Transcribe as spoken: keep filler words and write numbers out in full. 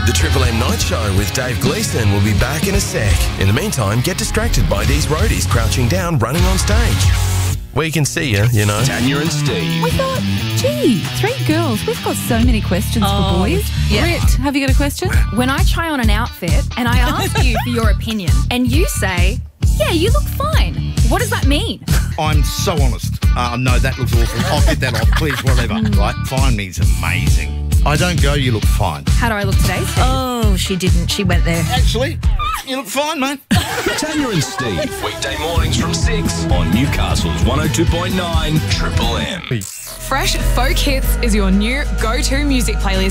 The Triple M Night Show with Dave Gleeson will be back in a sec. In the meantime, get distracted by these roadies crouching down, running on stage. We can see you, you know. Tanya and Steve. We thought, gee, three girls. We've got so many questions Oh, for boys. yeah. Rit, have you got a question? When I try on an outfit and I ask you for your opinion and you say, yeah, you look fine, what does that mean? I'm so honest. Uh, no, that looks awful. I'll get that off, please, whatever. Right? Fine means amazing. I don't go, you look fine. How do I look today, Steve? Oh, she didn't. She went there. Actually, you look fine, mate. Tanya and Steve. Weekday mornings from six on Newcastle's one oh two point nine Triple M. Fresh Folk Hits is your new go-to music playlist.